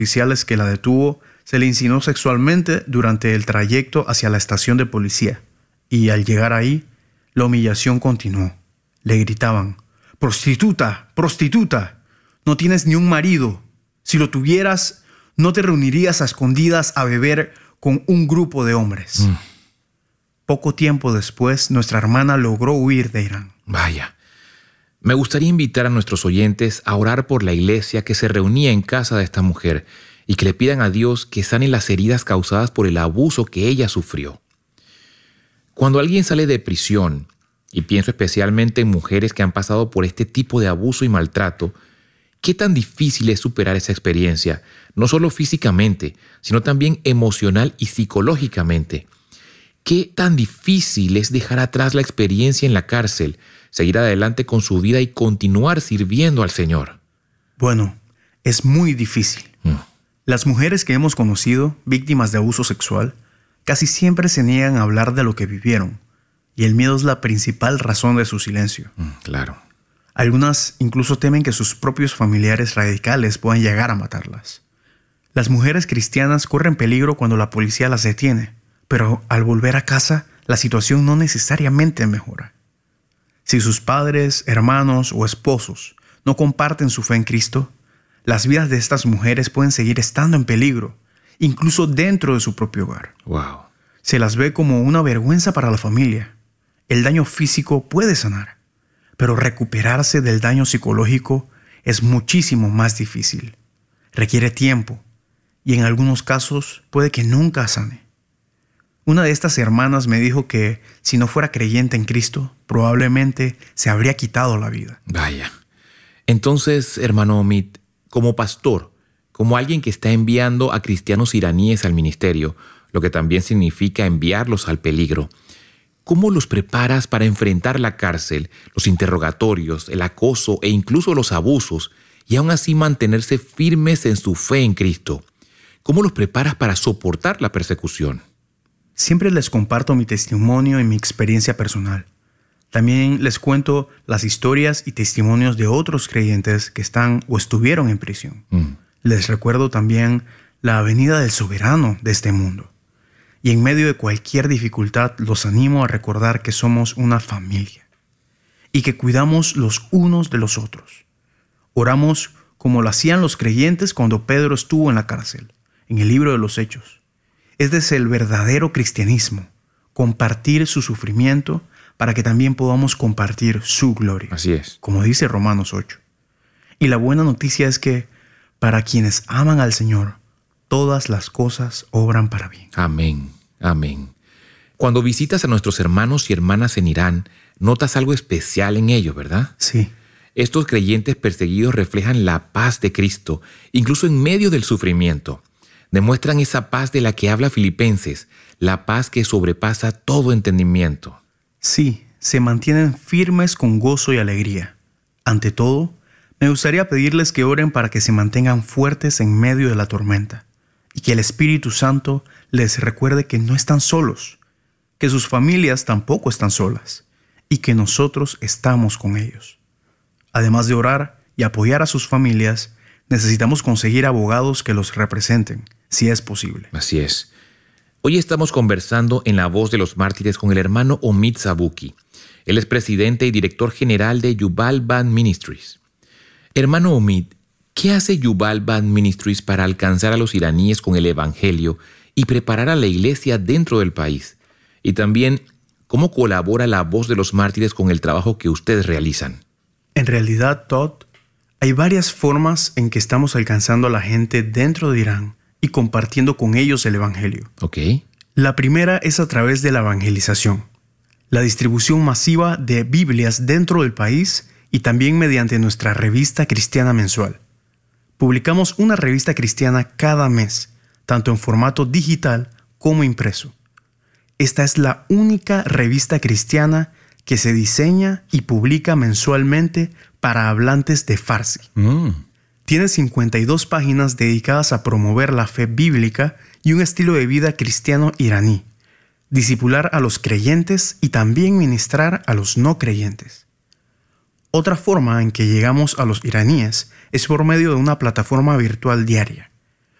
oficiales que la detuvo se le insinuó sexualmente durante el trayecto hacia la estación de policía y al llegar ahí, la humillación continuó. Le gritaban: «¡Prostituta! ¡Prostituta! No tienes ni un marido. Si lo tuvieras, no te reunirías a escondidas a beber con un grupo de hombres». Poco tiempo después, nuestra hermana logró huir de Irán. Vaya. Me gustaría invitar a nuestros oyentes a orar por la iglesia que se reunía en casa de esta mujer y que le pidan a Dios que sane las heridas causadas por el abuso que ella sufrió. Cuando alguien sale de prisión, y pienso especialmente en mujeres que han pasado por este tipo de abuso y maltrato, ¿qué tan difícil es superar esa experiencia? No solo físicamente, sino también emocional y psicológicamente. ¿Qué tan difícil es dejar atrás la experiencia en la cárcel, seguir adelante con su vida y continuar sirviendo al Señor? Bueno, es muy difícil. Las mujeres que hemos conocido, víctimas de abuso sexual, casi siempre se niegan a hablar de lo que vivieron, y el miedo es la principal razón de su silencio. Claro. Algunas incluso temen que sus propios familiares radicales puedan llegar a matarlas. Las mujeres cristianas corren peligro cuando la policía las detiene, pero al volver a casa, la situación no necesariamente mejora. Si sus padres, hermanos o esposos no comparten su fe en Cristo, las vidas de estas mujeres pueden seguir estando en peligro, incluso dentro de su propio hogar. Wow. Se las ve como una vergüenza para la familia. El daño físico puede sanar, pero recuperarse del daño psicológico es muchísimo más difícil. Requiere tiempo y en algunos casos puede que nunca sane. Una de estas hermanas me dijo que si no fuera creyente en Cristo, probablemente se habría quitado la vida. Vaya. Entonces, hermano Omid, como pastor, como alguien que está enviando a cristianos iraníes al ministerio, lo que también significa enviarlos al peligro, ¿cómo los preparas para enfrentar la cárcel, los interrogatorios, el acoso e incluso los abusos y aún así mantenerse firmes en su fe en Cristo? ¿Cómo los preparas para soportar la persecución? Siempre les comparto mi testimonio y mi experiencia personal. También les cuento las historias y testimonios de otros creyentes que están o estuvieron en prisión. Les recuerdo también la venida del soberano de este mundo. Y en medio de cualquier dificultad los animo a recordar que somos una familia y que cuidamos los unos de los otros. Oramos como lo hacían los creyentes cuando Pedro estuvo en la cárcel, en el libro de los Hechos. Este es el verdadero cristianismo, compartir su sufrimiento para que también podamos compartir su gloria. Así es. Como dice Romanos 8. Y la buena noticia es que para quienes aman al Señor, todas las cosas obran para bien. Amén, amén. Cuando visitas a nuestros hermanos y hermanas en Irán, notas algo especial en ellos, ¿verdad? Sí. Estos creyentes perseguidos reflejan la paz de Cristo, incluso en medio del sufrimiento. Demuestran esa paz de la que habla Filipenses, la paz que sobrepasa todo entendimiento. Sí, se mantienen firmes con gozo y alegría. Ante todo, me gustaría pedirles que oren para que se mantengan fuertes en medio de la tormenta y que el Espíritu Santo les recuerde que no están solos, que sus familias tampoco están solas y que nosotros estamos con ellos. Además de orar y apoyar a sus familias, necesitamos conseguir abogados que los representen, si es posible. Así es. Hoy estamos conversando en La Voz de los Mártires con el hermano Omid Zabuki. Él es presidente y director general de Yuval Band Ministries. Hermano Omid, ¿qué hace Yuval Band Ministries para alcanzar a los iraníes con el Evangelio y preparar a la iglesia dentro del país? Y también, ¿cómo colabora La Voz de los Mártires con el trabajo que ustedes realizan? En realidad, Todd, hay varias formas en que estamos alcanzando a la gente dentro de Irán y compartiendo con ellos el Evangelio. Ok. La primera es a través de la evangelización, la distribución masiva de Biblias dentro del país y también mediante nuestra revista cristiana mensual. Publicamos una revista cristiana cada mes, tanto en formato digital como impreso. Esta es la única revista cristiana que se diseña y publica mensualmente para hablantes de Farsi. Tiene 52 páginas dedicadas a promover la fe bíblica y un estilo de vida cristiano iraní, discipular a los creyentes y también ministrar a los no creyentes. Otra forma en que llegamos a los iraníes es por medio de una plataforma virtual diaria.